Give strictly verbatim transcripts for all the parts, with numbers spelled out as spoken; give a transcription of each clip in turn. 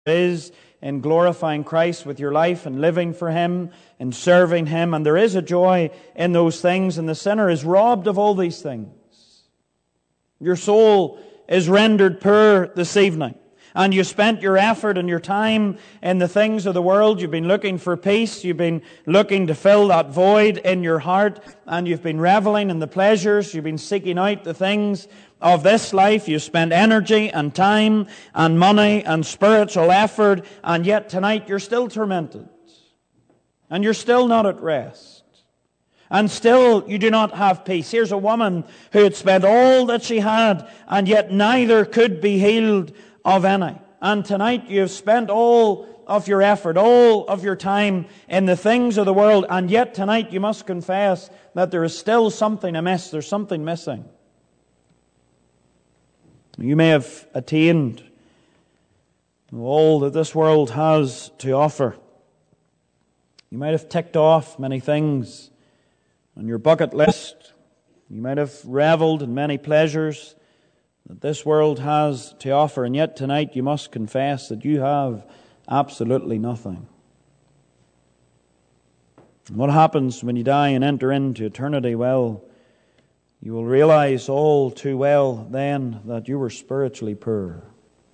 is in glorifying Christ with your life and living for Him and serving Him. And there is a joy in those things, and the sinner is robbed of all these things. Your soul is rendered poor this evening, and you spent your effort and your time in the things of the world. You've been looking for peace. You've been looking to fill that void in your heart, and you've been reveling in the pleasures. You've been seeking out the things of this life. You've spent energy and time and money and spiritual effort, and yet tonight you're still tormented, and you're still not at rest. And still you do not have peace. Here's a woman who had spent all that she had, and yet neither could be healed of any. And tonight you have spent all of your effort, all of your time in the things of the world, and yet tonight you must confess that there is still something amiss. There's something missing. You may have attained all that this world has to offer. You might have ticked off many things on your bucket list. You might have reveled in many pleasures that this world has to offer, and yet tonight you must confess that you have absolutely nothing. And what happens when you die and enter into eternity? Well, you will realize all too well then that you were spiritually poor.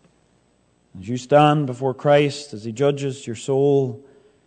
As you stand before Christ, as He judges your soul,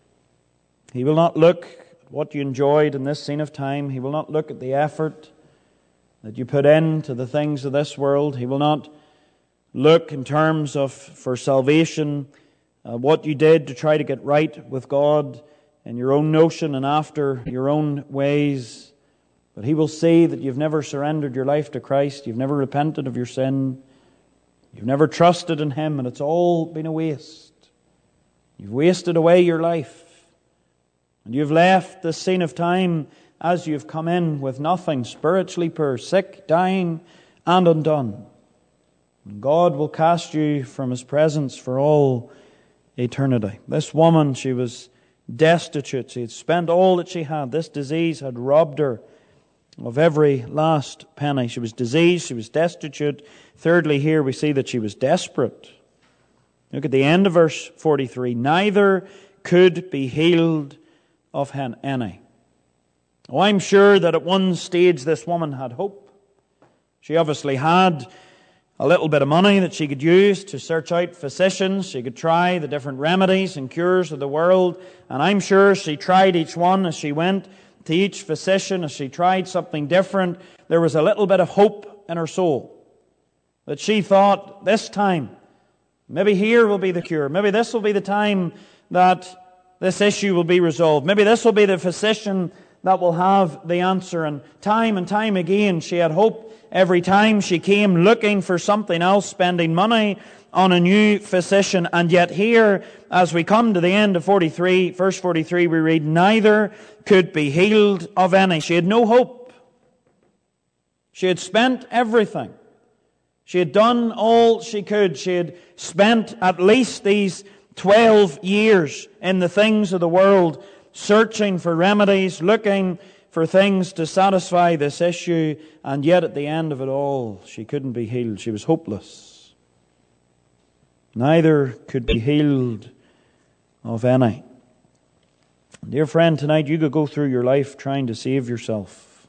He will not look what you enjoyed in this scene of time. He will not look at the effort that you put into the things of this world. He will not look in terms of, for salvation, uh, what you did to try to get right with God in your own notion and after your own ways. But He will see that you've never surrendered your life to Christ. You've never repented of your sin. You've never trusted in Him, and it's all been a waste. You've wasted away your life. And you've left this scene of time as you've come in with nothing, spiritually poor, sick, dying, and undone. And God will cast you from His presence for all eternity. This woman, she was destitute. She had spent all that she had. This disease had robbed her of every last penny. She was diseased, she was destitute. Thirdly, here we see that she was desperate. Look at the end of verse forty-three. Neither could be healed of any. Oh, I'm sure that at one stage this woman had hope. She obviously had a little bit of money that she could use to search out physicians. She could try the different remedies and cures of the world. And I'm sure she tried each one as she went to each physician, as she tried something different. There was a little bit of hope in her soul that she thought, this time, maybe here will be the cure. Maybe this will be the time that this issue will be resolved. Maybe this will be the physician that will have the answer. And time and time again, she had hope every time she came looking for something else, spending money on a new physician. And yet here, as we come to the end of forty-three, verse forty-three, we read, neither could be healed of any. She had no hope. She had spent everything. She had done all she could. She had spent at least these twelve years in the things of the world, searching for remedies, looking for things to satisfy this issue, and yet at the end of it all, she couldn't be healed. She was hopeless. Neither could be healed of any. Dear friend, tonight you could go through your life trying to save yourself.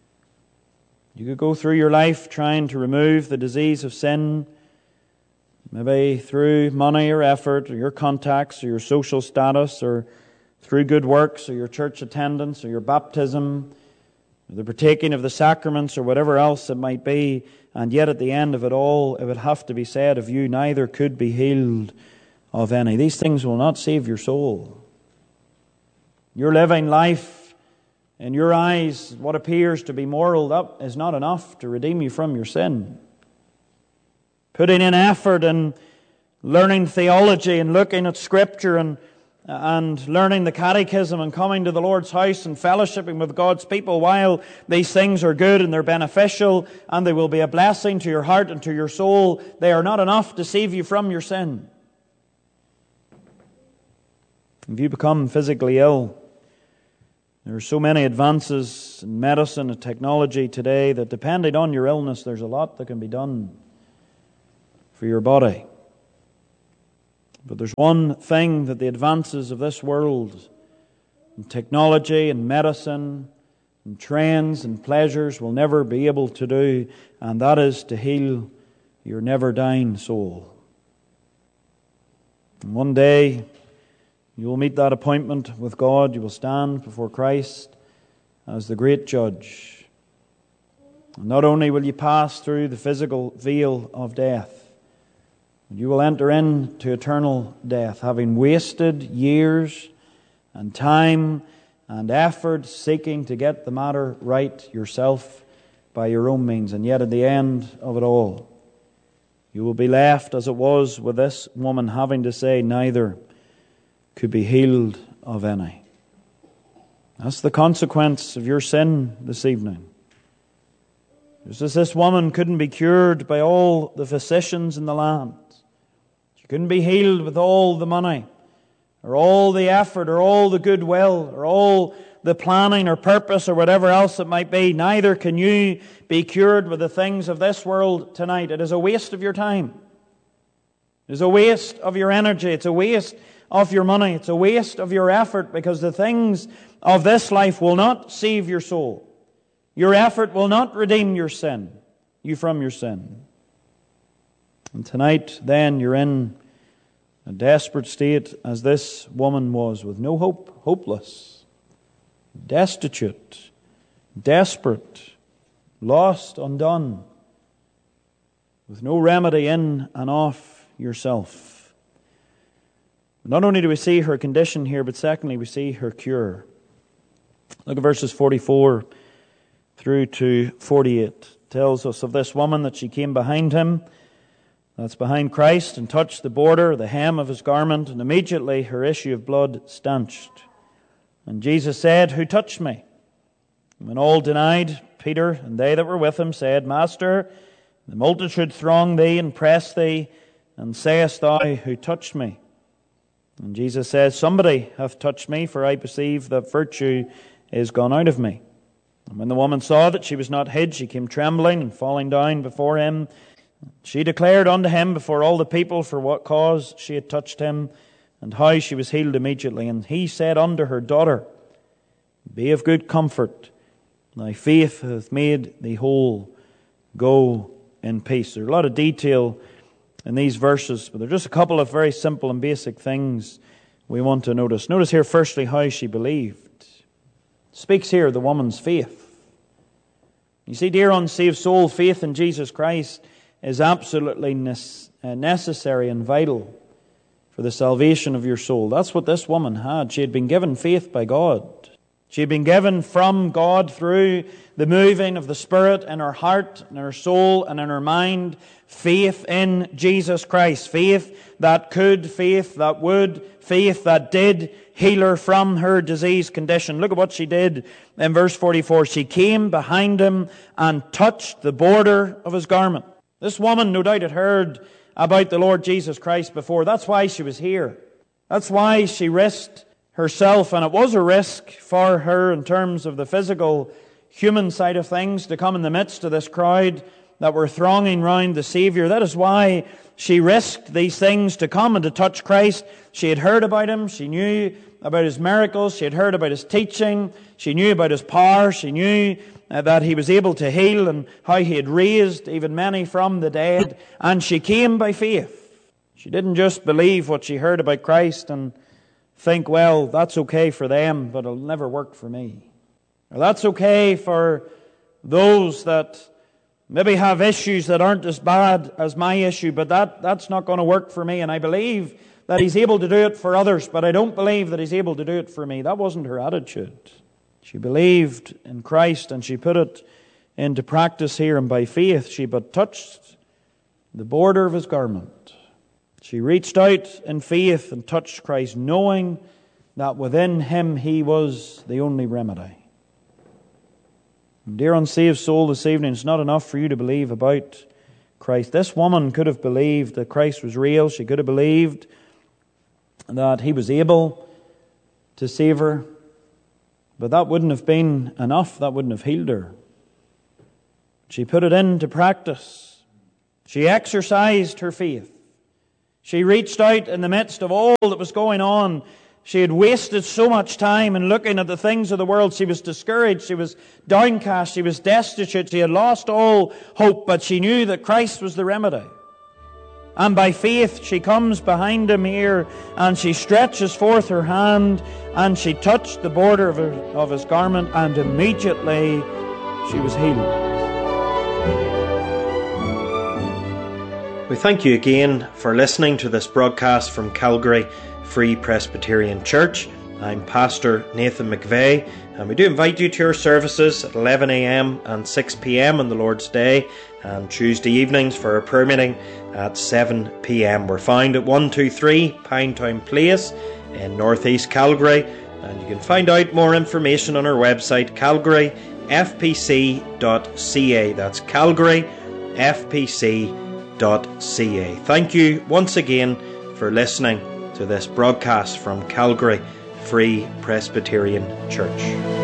You could go through your life trying to remove the disease of sin, maybe through money or effort, or your contacts, or your social status, or through good works, or your church attendance, or your baptism, or the partaking of the sacraments, or whatever else it might be. And yet at the end of it all, it would have to be said of you, neither could be healed of any. These things will not save your soul. Your living life, in your eyes, what appears to be moral, that is not enough to redeem you from your sin. Putting in effort and learning theology and looking at Scripture and and learning the catechism and coming to the Lord's house and fellowshipping with God's people, while these things are good and they're beneficial and they will be a blessing to your heart and to your soul, they are not enough to save you from your sin. If you become physically ill, there are so many advances in medicine and technology today that depending on your illness, there's a lot that can be done for your body. But there's one thing that the advances of this world, and technology and medicine and trends and pleasures will never be able to do, and that is to heal your never-dying soul. And one day you will meet that appointment with God. You will stand before Christ as the great judge. And not only will you pass through the physical veil of death, but you will enter into eternal death, having wasted years and time and effort seeking to get the matter right yourself by your own means. And yet at the end of it all, you will be left as it was with this woman, having to say neither could be healed of any. That's the consequence of your sin this evening. Just as this woman couldn't be cured by all the physicians in the land, she couldn't be healed with all the money, or all the effort, or all the goodwill, or all the planning or purpose, or whatever else it might be. Neither can you be cured with the things of this world tonight. It is a waste of your time. It is a waste of your energy. It's a waste of your money. It's a waste of your effort, because the things of this life will not save your soul. Your effort will not redeem your sin, you from your sin. And tonight, then, you're in a desperate state as this woman was, with no hope, hopeless, destitute, desperate, lost, undone, with no remedy in and of yourself. Not only do we see her condition here, but secondly, we see her cure. Look at verses forty-four through to forty-eight. It tells us of this woman that she came behind him, that's behind Christ, and touched the border, the hem of his garment, and immediately her issue of blood stanched. And Jesus said, "Who touched me?" And when all denied, Peter and they that were with him said, "Master, the multitude throng thee and press thee, and sayest thou, Who touched me?" And Jesus says, "Somebody hath touched me, for I perceive that virtue is gone out of me." And when the woman saw that she was not hid, she came trembling and falling down before him. She declared unto him before all the people for what cause she had touched him, and how she was healed immediately. And he said unto her, "Daughter, be of good comfort. Thy faith hath made thee whole. Go in peace." There's a lot of detail in these verses, but there are just a couple of very simple and basic things we want to notice. Notice here, firstly, how she believed. It speaks here of the woman's faith. You see, dear unsaved soul, faith in Jesus Christ is absolutely necessary and vital for the salvation of your soul. That's what this woman had. She had been given faith by God. She had been given from God through the moving of the Spirit in her heart, in her soul, and in her mind, faith in Jesus Christ. Faith that could, faith that would, faith that did heal her from her disease condition. Look at what she did in verse forty-four. She came behind him and touched the border of his garment. This woman, no doubt, had heard about the Lord Jesus Christ before. That's why she was here. That's why she risked herself, and it was a risk for her in terms of the physical, human side of things, to come in the midst of this crowd that were thronging round the Savior. That is why she risked these things to come and to touch Christ. She had heard about Him. She knew about His miracles. She had heard about His teaching. She knew about His power. She knew uh, that He was able to heal, and how He had raised even many from the dead. And she came by faith. She didn't just believe what she heard about Christ and think, well, that's okay for them, but it'll never work for me. Or that's okay for those that maybe have issues that aren't as bad as my issue, but that, that's not going to work for me. And I believe that He's able to do it for others, but I don't believe that He's able to do it for me. That wasn't her attitude. She believed in Christ, and she put it into practice here, and by faith she but touched the border of His garment. She reached out in faith and touched Christ, knowing that within Him He was the only remedy. Dear unsaved soul, this evening, it's not enough for you to believe about Christ. This woman could have believed that Christ was real. She could have believed that He was able to save her. But that wouldn't have been enough. That wouldn't have healed her. She put it into practice. She exercised her faith. She reached out in the midst of all that was going on. She had wasted so much time in looking at the things of the world. She was discouraged. She was downcast. She was destitute. She had lost all hope, but she knew that Christ was the remedy. And by faith she comes behind him here, and she stretches forth her hand, and she touched the border of, her, of his garment, and immediately she was healed. We thank you again for listening to this broadcast from Calgary Free Presbyterian Church. I'm Pastor Nathan McVeigh, and we do invite you to our services at eleven a m and six p m on the Lord's Day, and Tuesday evenings for our prayer meeting at seven p m. We're found at one two three Pinetown Place in northeast Calgary, and you can find out more information on our website, calgary f p c dot c a. That's calgary f p c dot c a. Thank you once again for listening to this broadcast from Calgary Free Presbyterian Church.